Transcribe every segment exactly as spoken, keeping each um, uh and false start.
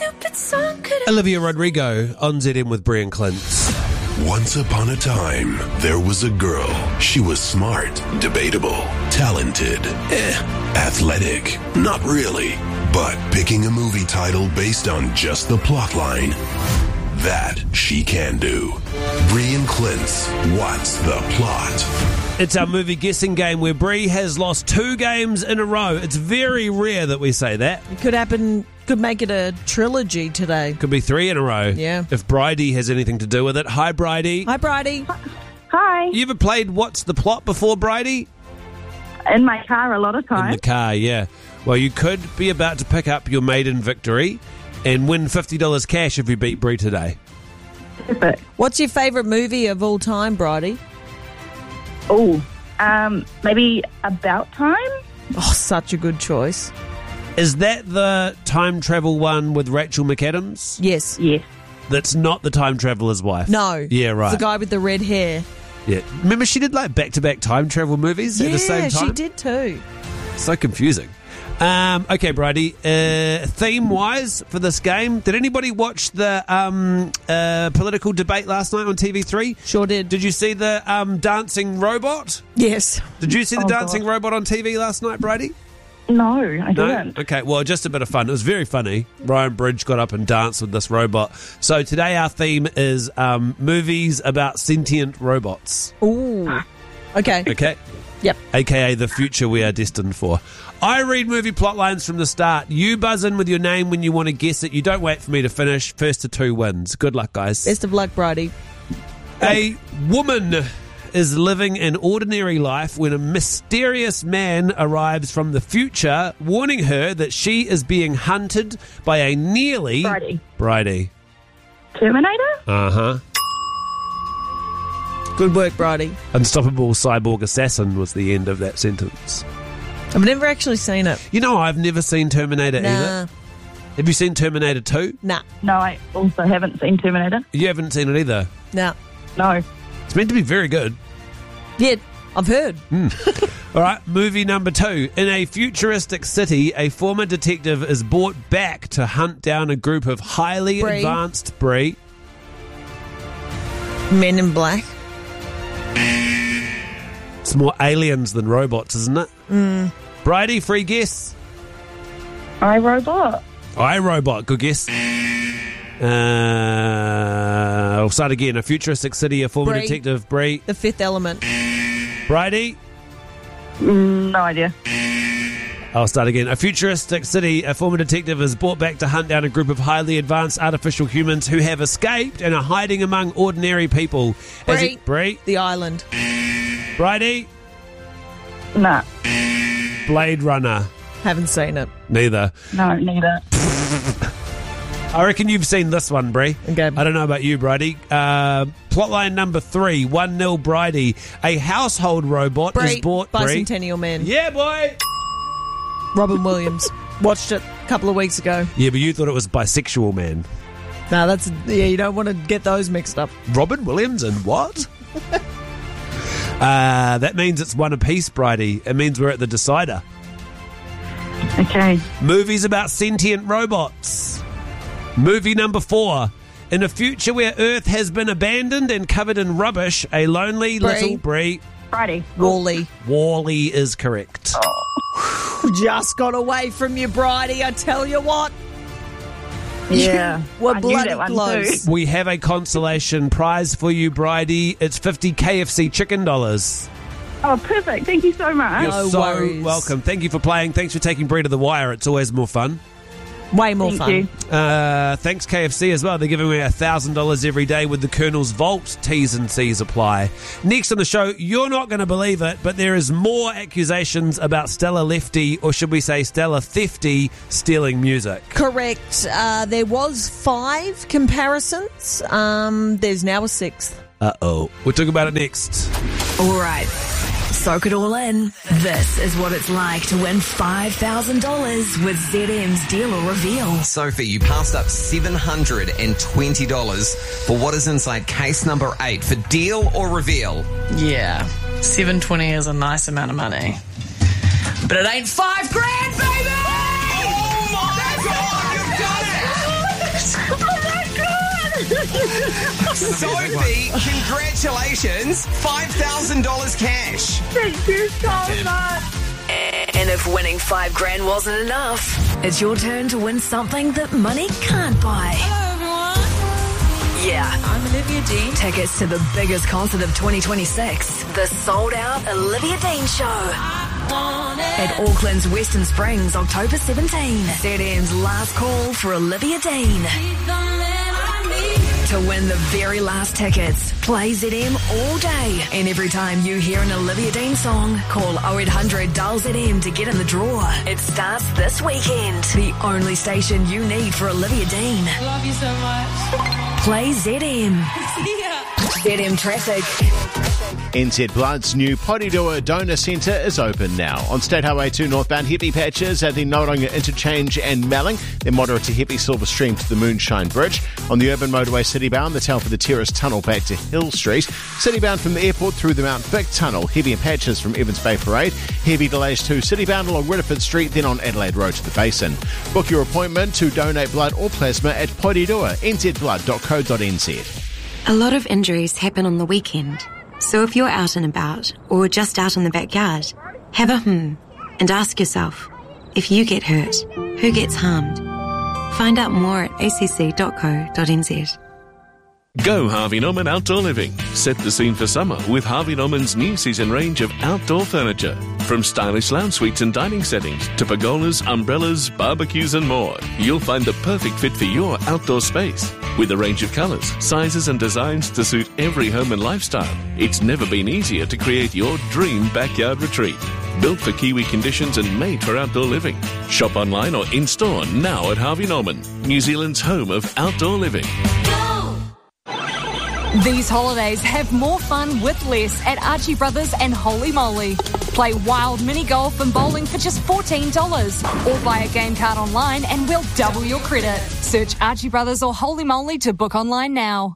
stupid song could I... Olivia Rodrigo on Z M with Brie and Clint. Once upon a time, there was a girl. She was smart, debatable, talented, eh, athletic, not really. But picking a movie title based on just the plot line, that she can do. Brie and Clint's What's the Plot? It's our movie guessing game where Brie has lost two games in a row. It's very rare that we say that. It could happen, could make it a trilogy today. Could be three in a row. Yeah. If Bridie has anything to do with it. Hi, Bridie. Hi, Bridie. Hi. You ever played What's the Plot before, Bridie? In my car a lot of In times. the car, yeah. Well, you could be about to pick up your maiden victory and win fifty dollars cash if you beat Brie today. Perfect. What's your favourite movie of all time, Bridie? Oh, um, maybe About Time? Oh, such a good choice. Is that the time travel one with Rachel McAdams? Yes. Yes. That's not the time traveler's wife. No. Yeah, right. The guy with the red hair. Yeah. Remember she did like back-to-back time travel movies yeah, at the same time? she did too. So confusing. Um, okay, Bridie, uh, theme-wise for this game, did anybody watch the um, uh, political debate last night on T V three? Sure did. Did you see the um, dancing robot? Yes. Did you see the Oh, dancing God. robot on T V last night, Bridie? No, I didn't. Okay, well, just a bit of fun. It was very funny. Ryan Bridge got up and danced with this robot. So today our theme is um, movies about sentient robots. Ooh. Okay. Okay? Yep. A K A the future we are destined for. I read movie plot lines from the start. You buzz in with your name when you want to guess it. You don't wait for me to finish. First to two wins. Good luck, guys. Best of luck, Bridie. A woman is living an ordinary life when a mysterious man arrives from the future, warning her that she is being hunted by a nearly... Bridie. Bridie. Terminator? Uh-huh. Good work, Bridie. Unstoppable cyborg assassin was the end of that sentence. I've never actually seen it. You know, I've never seen Terminator Nah. either. Have you seen Terminator two? Nah. No, I also haven't seen Terminator. You haven't seen it either. Nah. No. It's meant to be very good. Yeah, I've heard. All right, movie number two. In a futuristic city, a former detective is brought back to hunt down a group of highly Brie. advanced Brie. Men in Black. It's more aliens than robots, isn't it? Mm. Bridie, free guess. iRobot? iRobot, good guess. Uh, I'll start again. A futuristic city, a former Brie. detective, Brie. The Fifth Element. Bridie. Mm, no idea. I'll start again. A futuristic city, a former detective is brought back to hunt down a group of highly advanced artificial humans who have escaped and are hiding among ordinary people. As Brie. it- Brie. The Island. Bridie. Nah. Blade Runner. Haven't seen it. Neither. No, neither. I reckon you've seen this one, Brie. Okay. I don't know about you, Bridie. Uh, plotline number three, one nil Bridie. A household robot Brie. is bought... Brie. Bicentennial Man. Yeah, boy! Robin Williams. Watched it a couple of weeks ago. Yeah, but you thought it was bisexual man. No, that's... Yeah, you don't want to get those mixed up. Robin Williams and what? uh, that means it's one apiece, Bridie. It means we're at the decider. Okay. Movies about sentient robots. Movie number four. In a future where Earth has been abandoned and covered in rubbish, a lonely Brie. little Brie... Friday. Wall-E. Wall-E is correct. Just got away from you, Bridie, I tell you what. Yeah. We're I knew bloody that one close. too. We have a consolation prize for you, Bridie. It's fifty K F C chicken dollars. Oh, perfect. Thank you so much. You're No so worries. welcome. Thank you for playing. Thanks for taking Brie to the wire. It's always more fun. Way more Thank fun. you. Uh, thanks, K F C, as well. They're giving away one thousand dollars every day with the Colonel's Vault. T's and C's apply. Next on the show, you're not going to believe it, but there is more accusations about Stella Lefty, or should we say Stella Thefty, stealing music. Correct. Uh, there was five comparisons. Um, there's now a sixth. Uh-oh. We'll talk about it next. All right. Soak it all in. This is what it's like to win five thousand dollars with Z M's Deal or Reveal. Sophie, you passed up seven hundred twenty dollars for what is inside case number eight for Deal or Reveal. Yeah, seven twenty is a nice amount of money. But it ain't five grand, baby! Oh my God, you've done it! Sophie, congratulations. five thousand dollars cash. Thank you so much. And if winning five grand wasn't enough, it's your turn to win something that money can't buy. Hello, everyone. Yeah. I'm Olivia Dean. Tickets to the biggest concert of twenty twenty-six, the sold-out Olivia Dean Show. At Auckland's Western Springs, October seventeenth. Z M's last call for Olivia Dean. To win the very last tickets, play Z M all day. And every time you hear an Olivia Dean song, call oh eight hundred dial Z M to get in the draw. It starts this weekend. The only station you need for Olivia Dean. Love you so much. Play Z M. See ya. Z M traffic. N Z Blood's new Porirua Donor Centre is open now. On State Highway two northbound, heavy patches at the Noronga Interchange and Melling. Then moderate to heavy Silver Stream to the Moonshine Bridge. On the urban motorway citybound, the Telford Terrace Tunnel back to Hill Street. Citybound from the airport through the Mount Vic Tunnel. Heavy patches from Evans Bay Parade. Heavy delays to citybound along Ridderford Street, then on Adelaide Road to the Basin. Book your appointment to donate blood or plasma at Porirua, n z blood dot co dot n z. A lot of injuries happen on the weekend. So if you're out and about, or just out in the backyard, have a hmm and ask yourself, if you get hurt, who gets harmed? Find out more at a c c dot co dot n z. Go Harvey Norman Outdoor Living. Set the scene for summer with Harvey Norman's new season range of outdoor furniture. From stylish lounge suites and dining settings to pergolas, umbrellas, barbecues and more. You'll find the perfect fit for your outdoor space. With a range of colours, sizes and designs to suit every home and lifestyle, it's never been easier to create your dream backyard retreat. Built for Kiwi conditions and made for outdoor living. Shop online or in-store now at Harvey Norman, New Zealand's home of outdoor living. These holidays have more fun with less at Archie Brothers and Holy Moly. Play wild mini golf and bowling for just fourteen dollars. Or buy a game card online and we'll double your credit. Search Archie Brothers or Holy Moly to book online now.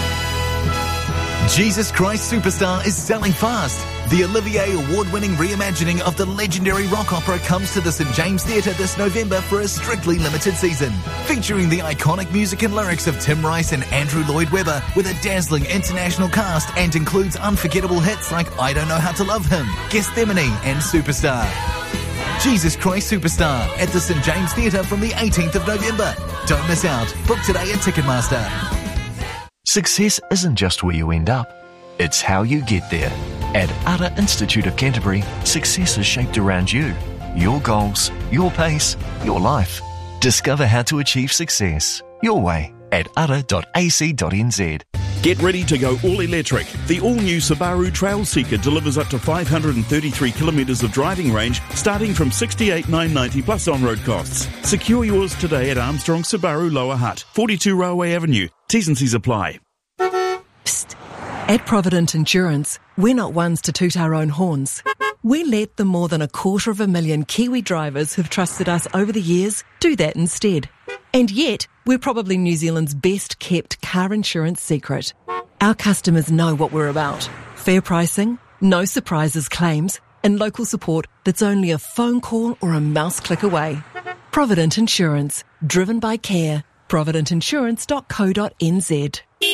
Jesus Christ Superstar is selling fast. The Olivier Award-winning reimagining of the legendary rock opera comes to the St James Theatre this November for a strictly limited season. Featuring the iconic music and lyrics of Tim Rice and Andrew Lloyd Webber with a dazzling international cast and includes unforgettable hits like I Don't Know How to Love Him, Gethsemane and Superstar. Jesus Christ Superstar at the St James Theatre from the eighteenth of November. Don't miss out. Book today at Ticketmaster. Success isn't just where you end up, it's how you get there. At Ara Institute of Canterbury, success is shaped around you. Your goals, your pace, your life. Discover how to achieve success your way at ara dot a c dot n z. Get ready to go all-electric. The all-new Subaru Trailseeker delivers up to five hundred thirty-three kilometres of driving range, starting from sixty-eight thousand nine hundred ninety plus on-road costs. Secure yours today at Armstrong Subaru Lower Hutt, forty-two Railway Avenue. T's and C's apply. Psst. At Provident Insurance, we're not ones to toot our own horns. We let the more than a quarter of a million Kiwi drivers who've trusted us over the years do that instead. And yet, we're probably New Zealand's best kept car insurance secret. Our customers know what we're about. Fair pricing, no surprises claims, and local support that's only a phone call or a mouse click away. Provident Insurance, driven by care. provident insurance dot co dot n z.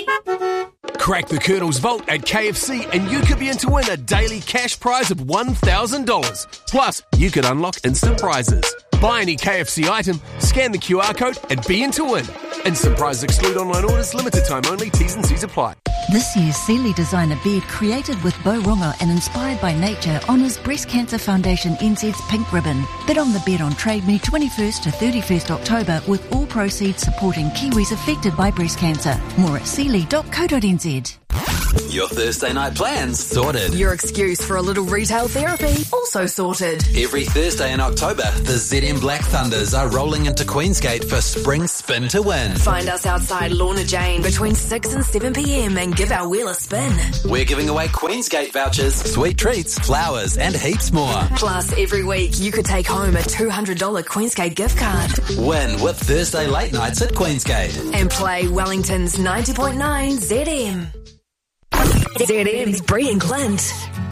Crack the Colonel's Vault at K F C and you could be in to win a daily cash prize of one thousand dollars. Plus, you could unlock instant prizes. Buy any K F C item, scan the Q R code and be in to win. Instant prizes exclude online orders, limited time only, T's and C's apply. This year's Sealy designer bed, created with Beau Runga and inspired by nature, honours Breast Cancer Foundation N Z's Pink Ribbon. Bid on the bed on Trade Me twenty-first to thirty-first October, with all proceeds supporting Kiwis affected by breast cancer. More at sealy dot co dot n z. Your Thursday night plans sorted. Your excuse for a little retail therapy also sorted. Every Thursday in October, the Z M Black Thunders are rolling into Queensgate for Spring Spin to Win. Find us outside Lorna Jane between six and seven p.m. and give our wheel a spin. We're giving away Queensgate vouchers, sweet treats, flowers and heaps more. Plus, every week you could take home a two hundred dollars Queensgate gift card. Win with Thursday late nights at Queensgate. And play Wellington's ninety point nine Z M. Z M's Bree and Clint.